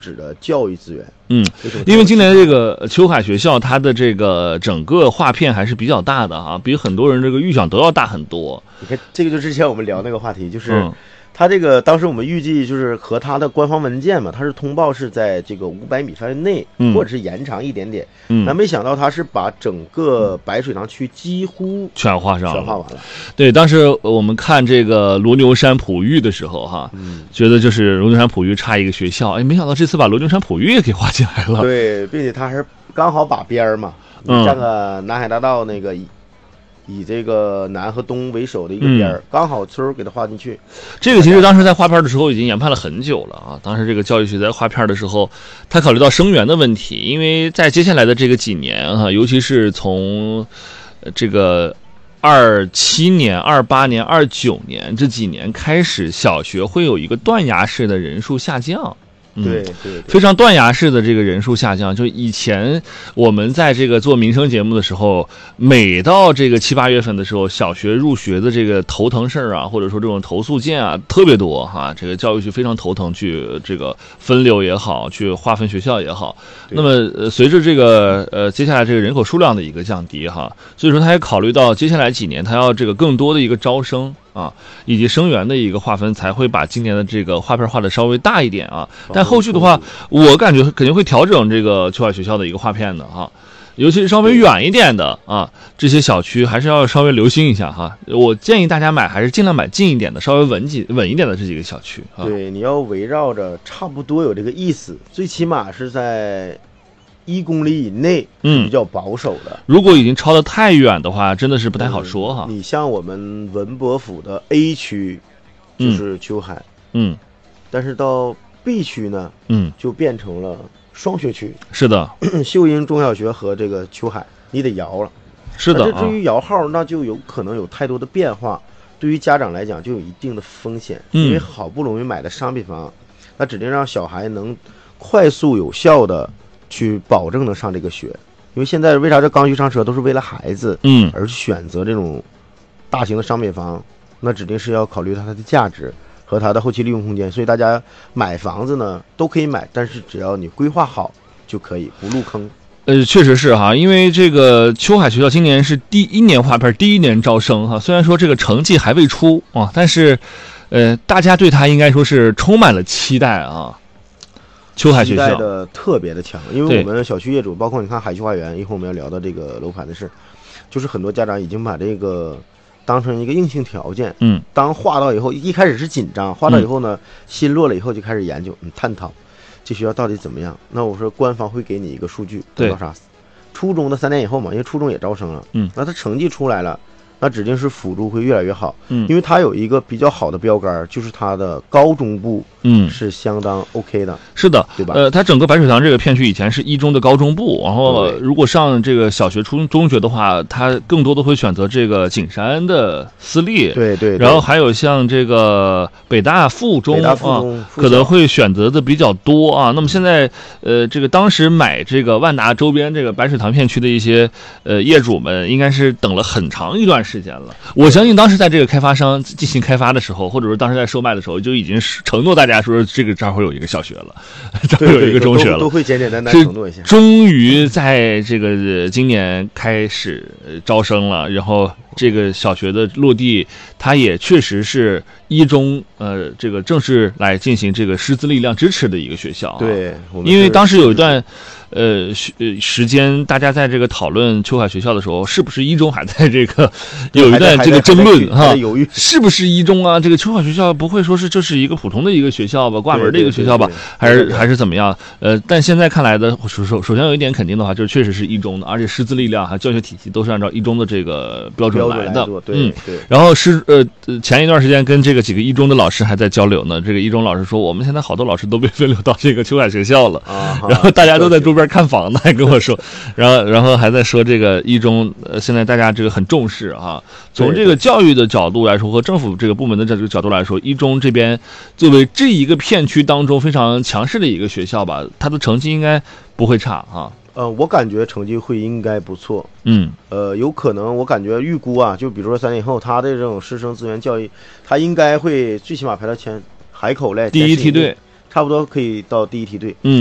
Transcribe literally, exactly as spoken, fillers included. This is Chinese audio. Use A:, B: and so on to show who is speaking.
A: 质的教育资源。
B: 嗯，因为今年这个秋海学校它的这个整个划片还是比较大的啊，比很多人这个预想都要大很多。
A: 你看，这个就之前我们聊那个话题，就是。嗯它这个当时我们预计就是和它的官方文件嘛，它是通报是在这个五百米范围内，嗯、或者是延长一点点。嗯，那没想到它是把整个白水塘区几乎
B: 全画上了，
A: 全画完了。
B: 对，当时我们看这个罗牛山普育的时候，哈，嗯，觉得就是罗牛山普育差一个学校，哎，没想到这次把罗牛山普育也给画进来了。
A: 对，并且它还是刚好把边儿嘛，你像个南海大道那个。以这个南和东为首的一个边儿、嗯，刚好村儿给它划进去。
B: 这个其实当时在划片的时候已经研判了很久了啊。当时这个教育局在划片的时候，他考虑到生源的问题，因为在接下来的这个几年啊，尤其是从这个二七年、二八年、二九年这几年开始，小学会有一个断崖式的人数下降。
A: 嗯、对, 对对，
B: 非常断崖式的这个人数下降。就以前我们在这个做民生节目的时候，每到这个七八月份的时候，小学入学的这个头疼事儿啊，或者说这种投诉件啊，特别多哈。这个教育局非常头疼，去这个分流也好，去划分学校也好。那么呃，随着这个呃接下来这个人口数量的一个降低哈，所以说他也考虑到接下来几年他要这个更多的一个招生。啊，以及生源的一个划分，才会把今年的这个划片划的稍微大一点啊。但后续的话，我感觉肯定会调整这个秋海学校的一个划片的哈，尤其是稍微远一点的啊，这些小区还是要稍微留心一下哈。我建议大家买还是尽量买近一点的，稍微稳几稳一点的这几个小区啊。
A: 对，你要围绕着差不多有这个意思，最起码是在一公里以内，嗯，比较保守的、嗯。
B: 如果已经超得太远的话，真的是不太好说哈。
A: 嗯、你像我们文博府的 A 区，就是秋海，
B: 嗯，
A: 但是到 B 区呢，嗯，就变成了双学区。
B: 是的，
A: 秀英中小学和这个秋海，你得摇了。
B: 是的，
A: 至于摇号，那就有可能有太多的变化，对于家长来讲就有一定的风险，
B: 嗯、
A: 因为好不容易买的商品房，那指定让小孩能快速有效的。去保证能上这个学，因为现在为啥这刚需上车都是为了孩子，
B: 嗯，
A: 而选择这种大型的商品房，那指定是要考虑它的价值和它的后期利用空间。所以大家买房子呢都可以买，但是只要你规划好就可以，不入坑。
B: 呃，确实是哈，因为这个秋海学校今年是第一年划片，第一年招生哈。虽然说这个成绩还未出啊，但是呃，大家对它应该说是充满了期待啊。秋海学校
A: 期待的特别的强，因为我们小区业主，包括你看海区花园，一会儿我们要聊到这个楼盘的事，就是很多家长已经把这个当成一个硬性条件。
B: 嗯，
A: 当划到以后，一开始是紧张，划到以后呢，嗯、心落了以后就开始研究，嗯，探讨这学校到底怎么样。那我说官方会给你一个数据，得到啥？初中的三年以后嘛，因为初中也招生了，
B: 嗯，
A: 那他成绩出来了。那指定是辅助会越来越好，
B: 嗯，
A: 因为它有一个比较好的标杆，就是它的高中部，
B: 嗯，
A: 是相当 OK 的。
B: 是的，
A: 对吧？
B: 呃，它整个白水塘这个片区以前是一中的高中部，然后如果上这个小学、初中、中学的话，它更多的会选择这个景山的私立，
A: 对 对, 对。
B: 然后还有像这个北大附中，
A: 北大附中
B: 啊，可能会选择的比较多啊。那么现在，呃，这个当时买这个万达周边这个白水塘片区的一些呃业主们，应该是等了很长一段时间。时间了，我相信当时在这个开发商进行开发的时候，或者说当时在售卖的时候，就已经承诺大家说这个这儿会有一个小学了，这儿会有一个中学了，
A: 都, 都会简简单单承诺一下。
B: 终于在这个今年开始招生了，然后这个小学的落地，它也确实是一中呃这个正式来进行这个师资力量支持的一个学校、啊。
A: 对，
B: 因为当时有一段。呃，时间大家在这个讨论秋海学校的时候，是不是一中还在这个有一段这个争论哈？
A: 犹豫
B: 是不是一中啊？这个秋海学校不会说是这是一个普通的一个学校吧，挂门的一个学校吧，还是还是怎么样？呃，但现在看来的，首首首先有一点肯定的话，就是确实是一中的，而且师资力量还教学体系都是按照一中的这个标准来的。
A: 嗯，对。
B: 然后是呃前一段时间跟这个几个一中的老师还在交流呢，这个一中老师说，我们现在好多老师都被分流到这个秋海学校了，
A: 啊、
B: 然后大家都在周边看房呢，还跟我说，然后然后还在说这个一中，呃，现在大家这个很重视啊。从这个教育的角度来说，和政府这个部门的这个角度来说，一中这边作为这一个片区当中非常强势的一个学校吧，它的成绩应该不会差啊。
A: 呃，我感觉成绩会应该不错。
B: 嗯，
A: 呃，有可能我感觉预估啊，就比如说三年以后，它的这种师生资源教育，它应该会最起码排到前海口类
B: 第一梯队。
A: 差不多可以到第一梯队。
B: 嗯。